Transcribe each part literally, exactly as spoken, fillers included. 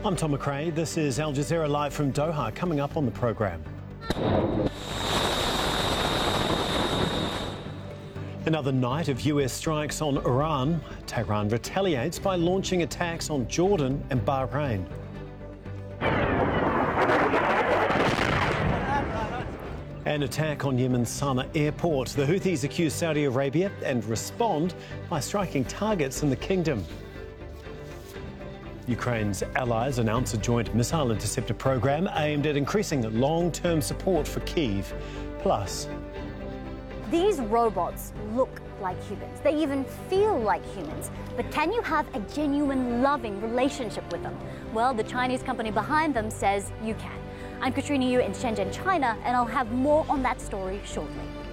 I'm Tom McRae. This is Al Jazeera Live from Doha. Coming up on the programme. Another night of U S strikes on Iran. Tehran retaliates by launching attacks on Jordan and Bahrain. An attack on Yemen's Sana'a airport. The Houthis accuse Saudi Arabia and respond by striking targets in the kingdom. Ukraine's allies announce a joint missile interceptor program aimed at increasing long-term support for Kyiv. Plus, these robots look like humans. They even feel like humans. But can you have a genuine, loving relationship with them? Well, the Chinese company behind them says you can. I'm Katrina Yu in Shenzhen, China, and I'll have more on that story shortly.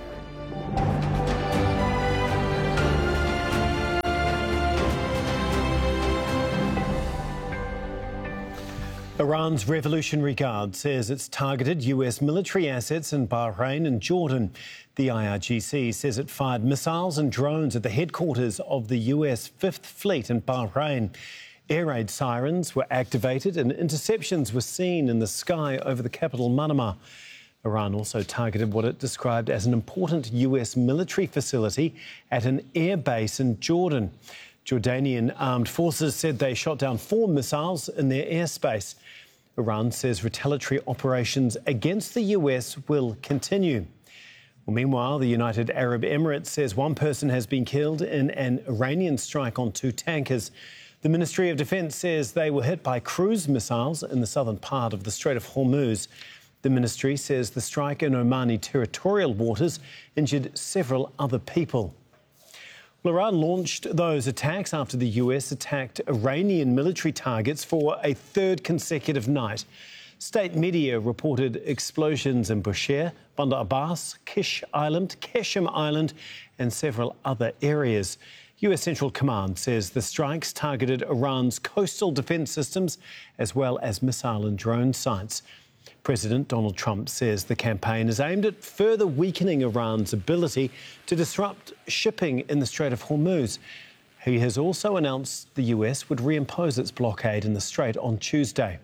Iran's Revolutionary Guard says it's targeted U S military assets in Bahrain and Jordan. The I R G C says it fired missiles and drones at the headquarters of the U S Fifth Fleet in Bahrain. Air raid sirens were activated and interceptions were seen in the sky over the capital, Manama. Iran also targeted what it described as an important U S military facility at an air base in Jordan. Jordanian armed forces said they shot down four missiles in their airspace. Iran says retaliatory operations against the U S will continue. Well, meanwhile, the United Arab Emirates says one person has been killed in an Iranian strike on two tankers. The Ministry of Defence says they were hit by cruise missiles in the southern part of the Strait of Hormuz. The ministry says the strike in Omani territorial waters injured several other people. Iran launched those attacks after the U S attacked Iranian military targets for a third consecutive night. State media reported explosions in Bushehr, Bandar Abbas, Kish Island, Qeshm Island and several other areas. U S Central Command says the strikes targeted Iran's coastal defence systems as well as missile and drone sites. President Donald Trump says the campaign is aimed at further weakening Iran's ability to disrupt shipping in the Strait of Hormuz. He has also announced the U S would reimpose its blockade in the Strait on Tuesday.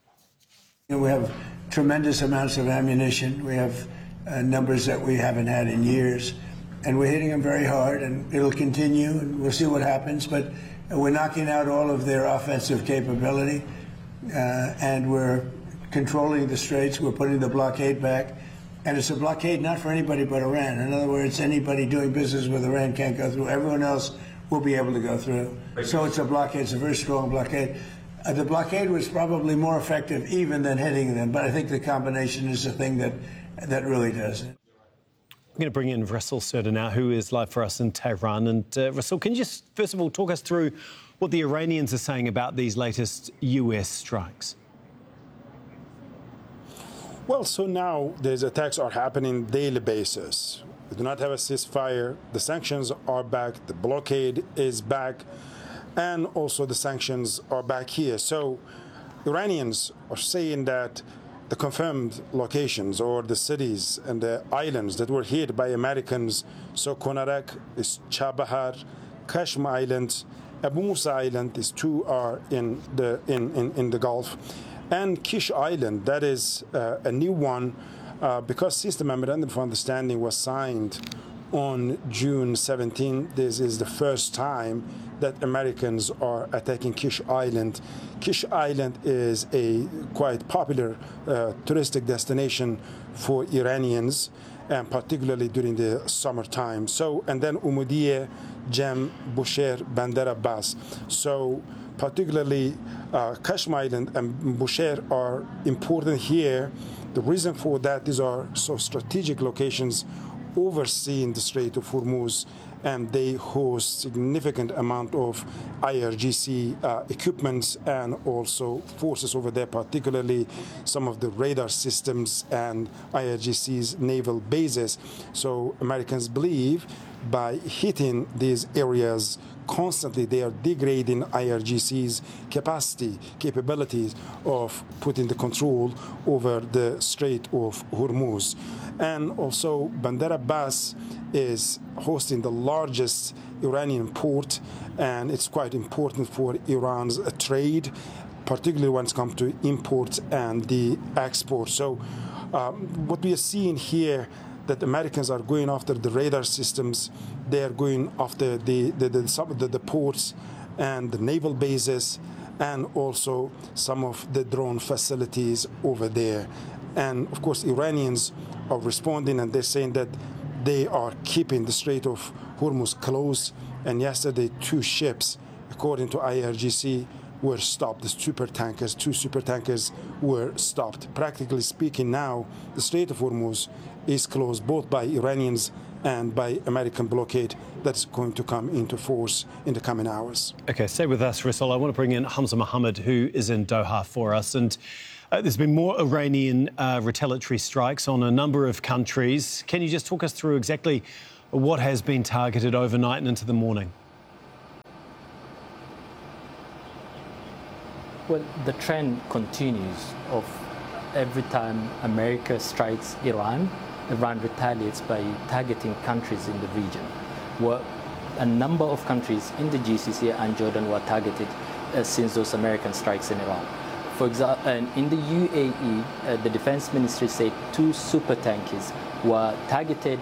We have tremendous amounts of ammunition. We have uh, numbers that we haven't had in years. And we're hitting them very hard, and it'll continue, and we'll see what happens. But we're knocking out all of their offensive capability, uh, and we're controlling the straits. We're putting the blockade back. And it's a blockade not for anybody but Iran. In other words, anybody doing business with Iran can't go through. Everyone else will be able to go through. So it's a blockade. It's a very strong blockade. Uh, the blockade was probably more effective even than hitting them, but I think the combination is the thing that, that really does it. I'm going to bring in Russell Serda now, who is live for us in Tehran. And uh, Russell, can you just, first of all, talk us through what the Iranians are saying about these latest U S strikes? Well, so now these attacks are happening daily basis. We do not have a ceasefire. The sanctions are back. The blockade is back. And also the sanctions are back here. So Iranians are saying that the confirmed locations or the cities and the islands that were hit by Americans, so Konarak is Chabahar, Qeshm Island, Abu Musa Island, these two are in the in, in, in the Gulf, and Kish Island, that is uh, a new one uh, because since the memorandum of understanding was signed on June seventeenth, this is the first time that Americans are attacking Kish Island. Kish Island is a quite popular uh, touristic destination for Iranians, and particularly during the summertime. So, and then Umudiye, Jem, Bushehr, Bandar Abbas. So, particularly uh, Qeshm Island and Bushehr are important here. The reason for that, these are so strategic locations overseeing the Strait of Hormuz, and they host significant amount of I R G C uh, equipment and also forces over there, particularly some of the radar systems and I R G C's naval bases. So Americans believe by hitting these areas constantly, they are degrading I R G C's capacity, capabilities of putting the control over the Strait of Hormuz. And also Bandar Abbas is hosting the largest Iranian port, and it's quite important for Iran's trade. particularly when it comes to imports and the exports. So um, what we are seeing here, that Americans are going after the radar systems, they are going after the the, the, the, the ports and the naval bases, and also some of the drone facilities over there. And of course, Iranians are responding, and they're saying that they are keeping the Strait of Hormuz closed. And yesterday, two ships, according to I R G C, were stopped. The super tankers, two super tankers were stopped. Practically speaking, now the Strait of Hormuz is closed both by Iranians and by American blockade that's going to come into force in the coming hours. OK, stay with us, Rasul. I want to bring in Hamza Mohammed, who is in Doha for us. And uh, there's been more Iranian uh, retaliatory strikes on a number of countries. Can you just talk us through exactly what has been targeted overnight and into the morning? Well, the trend continues of every time America strikes Iran, Iran retaliates by targeting countries in the region. Well, a number of countries in the G C C and Jordan were targeted uh, since those American strikes in Iran. For example, in the U A E, uh, the defense ministry said two super tankers were targeted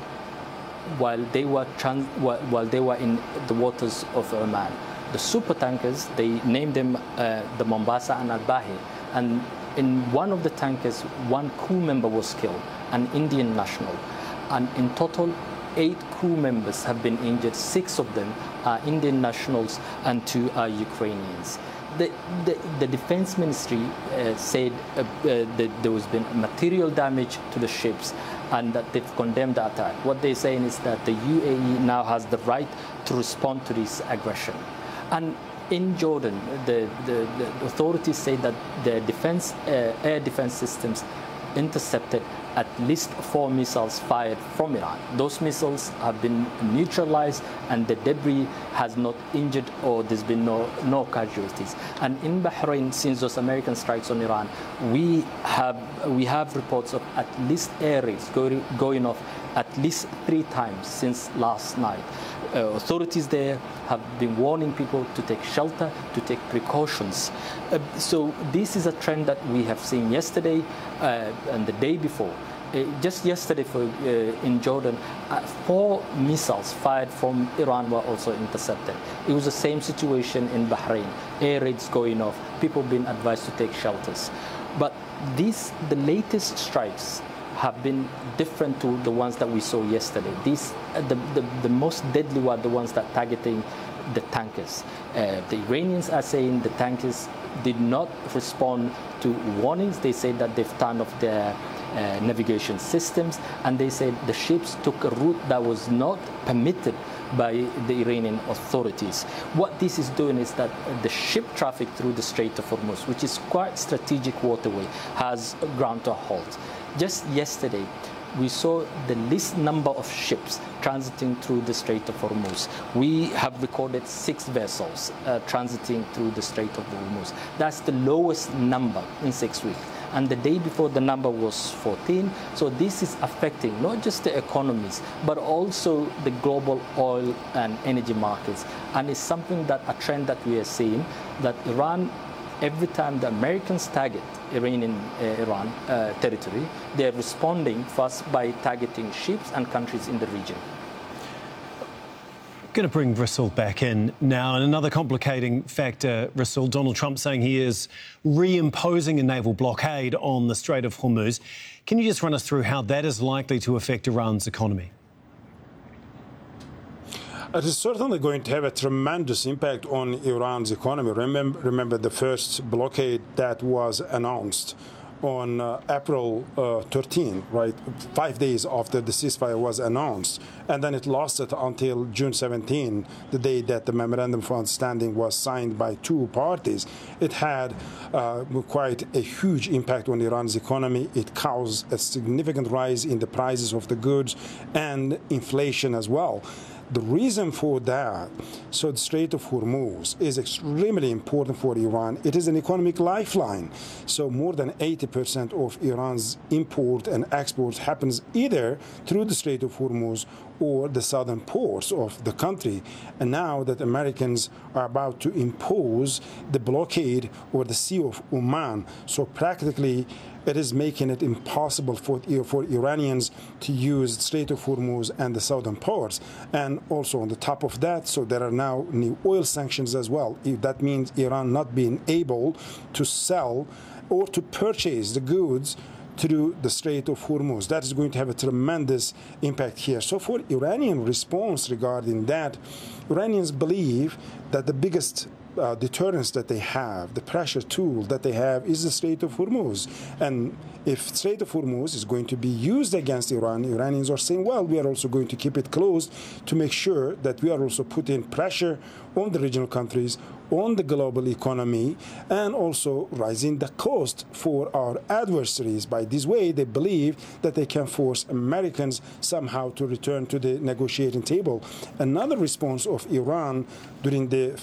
while they were trans while they were in the waters of Oman. The super tankers, they named them uh, the Mombasa and Al-Bahi, and in one of the tankers, one crew member was killed, an Indian national, and in total, eight crew members have been injured. Six of them are Indian nationals and two are Ukrainians. The, the, the defense ministry uh, said uh, uh, that there has been material damage to the ships and that they've condemned the attack. What they're saying is that the U A E now has the right to respond to this aggression. And in Jordan, the, the, the authorities say that the defense, uh, air defense systems intercepted at least four missiles fired from Iran. Those missiles have been neutralized and the debris has not injured, or there's been no, no casualties. And in Bahrain, since those American strikes on Iran, we have, we have reports of at least air raids going, going off at least three times since last night. Uh, authorities there have been warning people to take shelter, to take precautions. Uh, so this is a trend that we have seen yesterday uh, and the day before. Uh, just yesterday for, uh, in Jordan, uh, four missiles fired from Iran were also intercepted. It was the same situation in Bahrain, air raids going off, people being advised to take shelters. But these, the latest strikes have been different to the ones that we saw yesterday. These, uh, the, the, the most deadly were the ones that targeting the tankers. Uh, the Iranians are saying the tankers did not respond to warnings. They said that they've turned off their uh, navigation systems, and they said the ships took a route that was not permitted by the Iranian authorities. What this is doing is that the ship traffic through the Strait of Hormuz, which is quite strategic waterway, has ground to a halt. Just yesterday, we saw the least number of ships transiting through the Strait of Hormuz. We have recorded six vessels uh, transiting through the Strait of Hormuz. That's the lowest number in six weeks. And the day before, the number was fourteen. So this is affecting not just the economies, but also the global oil and energy markets. And it's something that, a trend that we are seeing, that Iran, every time the Americans target Iranian uh, Iran uh, territory, they're responding first by targeting ships and countries in the region. Going to bring Rasul back in now. And another complicating factor, Rasul, Donald Trump saying he is reimposing a naval blockade on the Strait of Hormuz. Can you just run us through how that is likely to affect Iran's economy? It is certainly going to have a tremendous impact on Iran's economy. Remember, remember the first blockade that was announced on uh, April uh, thirteenth, right, five days after the ceasefire was announced. And then it lasted until June seventeenth, the day that the memorandum of understanding was signed by two parties. It had uh, quite a huge impact on Iran's economy. It caused a significant rise in the prices of the goods and inflation as well. The reason for that, so the Strait of Hormuz is extremely important for Iran. It is an economic lifeline. So more than eighty percent of Iran's import and export happens either through the Strait of Hormuz or the southern ports of the country. And now that Americans are about to impose the blockade over the Sea of Oman, so practically it is making it impossible for, for Iranians to use the Strait of Hormuz and the southern ports. And also on the top of that, so there are now new oil sanctions as well. That means Iran not being able to sell or to purchase the goods through the Strait of Hormuz. That is going to have a tremendous impact here. So for Iranian response regarding that, Iranians believe that the biggest Uh, deterrence that they have, the pressure tool that they have, is the Strait of Hormuz. And if Strait of Hormuz is going to be used against Iran, Iranians are saying, well, we are also going to keep it closed to make sure that we are also putting pressure on the regional countries, on the global economy, and also rising the cost for our adversaries. By this way, they believe that they can force Americans somehow to return to the negotiating table. Another response of Iran during the